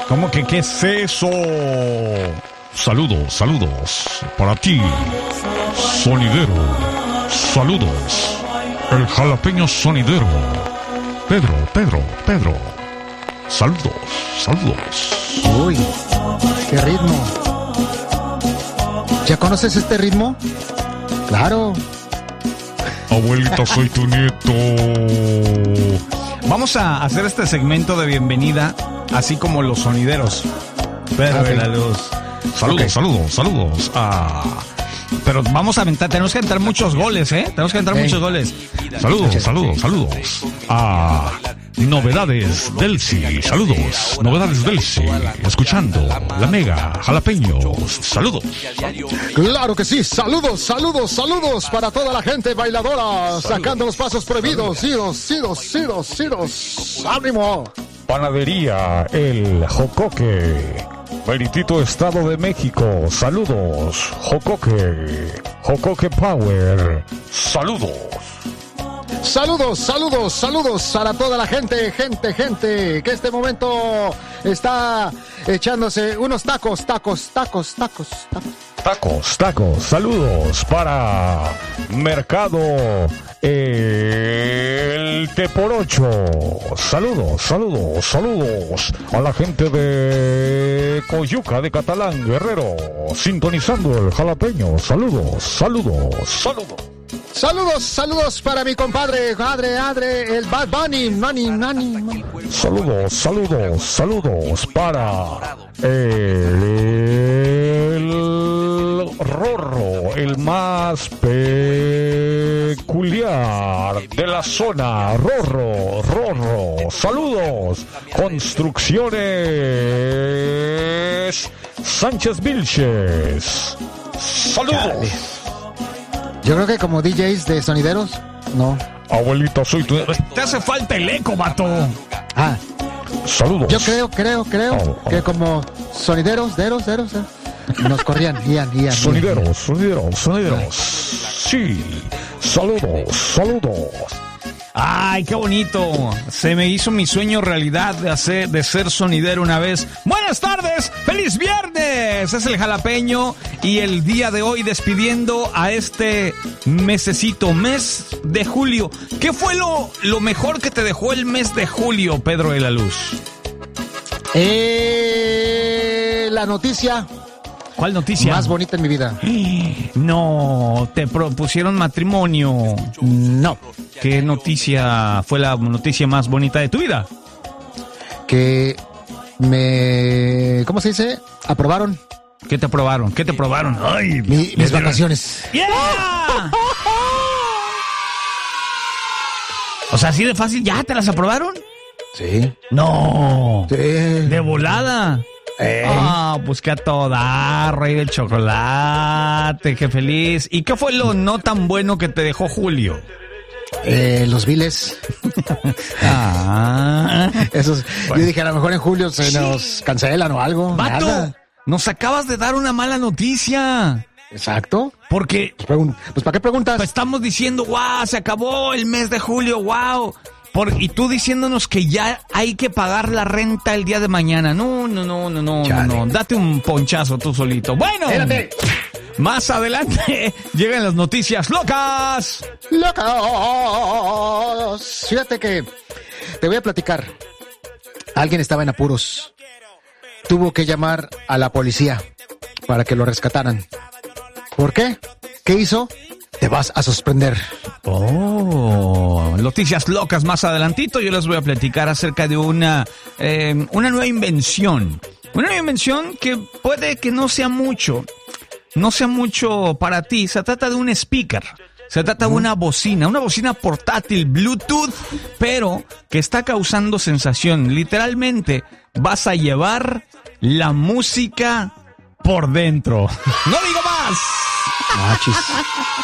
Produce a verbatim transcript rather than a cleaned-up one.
¿Cómo que qué es eso? Saludos, saludos para ti, sonidero. Saludos, el jalapeño sonidero. Pedro, Pedro, Pedro. Saludos, saludos. Uy, qué ritmo. ¿Ya conoces este ritmo? Claro. Abuelita, soy tu nieto. Vamos a hacer este segmento de bienvenida, así como los sonideros. Pedro de la Luz. Saludos, Okay. saludos, saludos. Ah, pero vamos a aventar, tenemos que entrar muchos goles, ¿eh? Tenemos que entrar Hey. muchos goles. Saludos, saludos, saludos. A Novedades Delcy. Saludos, Novedades Delcy. Escuchando la Mega Jalapeños. Saludos. Claro que sí, saludos, saludos, saludos para toda la gente bailadora, sacando los pasos prohibidos, idos, idos, idos, idos, ánimo. Panadería El Jocoque. Meritito Estado de México. Saludos. Jocoque. Jocoque Power. Saludos. Saludos, saludos, saludos para toda la gente, gente, gente, que este momento está echándose unos tacos, tacos, tacos, tacos, tacos. Tacos, tacos, saludos para Mercado El Teporocho. Saludos, saludos, saludos a la gente de Coyuca de Catalán, Guerrero, sintonizando el jalapeño. Saludos, saludos, saludos. Saludos, saludos para mi compadre, padre, Adre, el Bad Bunny, Nani, Nani, Nani. Saludos, saludos, saludos para el, el Rorro, el más peculiar de la zona. Rorro, Rorro, saludos. Construcciones Sánchez Vilches. Saludos. Chale. Yo creo que como D Js de sonideros, no. Abuelita, soy tu... Te hace falta el eco, vato. Ah, Saludos. yo creo, creo, creo Oh, oh. que como sonideros, deros, deros, deros, nos corrían, guían, guían. Sonideros, sonideros, sonideros. Sí. Saludos, saludos. Ay, qué bonito. Se me hizo mi sueño realidad de hacer, de ser sonidero una vez. Buenas tardes, feliz viernes. Es el jalapeño y el día de hoy despidiendo a este mesecito, mes de julio. ¿Qué fue lo, lo mejor que te dejó el mes de julio, Pedro de la Luz? Eh, la noticia ¿Cuál noticia? más bonita en mi vida. No, te propusieron matrimonio. No, ¿Qué noticia fue la noticia más bonita de tu vida? que me, ¿cómo se dice? Aprobaron ¿Qué te aprobaron? ¿Qué te aprobaron? Ay, mi- mis vacaciones. ¡Yeah! O sea, así de fácil, ¿ya te las aprobaron? Sí. No. Sí. De volada. Eh. Ah, pues que a toda, rey del chocolate, qué feliz. ¿Y qué fue lo no tan bueno que te dejó Julio? Eh, los viles. Ah. Esos, yo dije, a lo mejor en julio se nos cancelan o algo. Vato, Nada. nos acabas de dar una mala noticia. Exacto. Porque Pues, pregun- pues, ¿para qué preguntas? pues, estamos diciendo, wow, se acabó el mes de julio, wow. Por, y tú diciéndonos que ya hay que pagar la renta el día de mañana. No, no, no, no, no, Chale. no, no. Date un ponchazo tú solito. Bueno, Espérate. más adelante llegan las noticias locas. ¡Locos! Fíjate que te voy a platicar. Alguien estaba en apuros. Tuvo que llamar a la policía para que lo rescataran. ¿Por qué? ¿Qué hizo? Te vas a sorprender. Oh, noticias locas más adelantito. Yo les voy a platicar acerca de una, eh, una nueva invención. Una nueva invención que puede que no sea mucho. No sea mucho para ti. Se trata de un speaker. Se trata de una bocina, una bocina portátil Bluetooth, pero que está causando sensación. Literalmente vas a llevar la música por dentro. No digo más. Machis.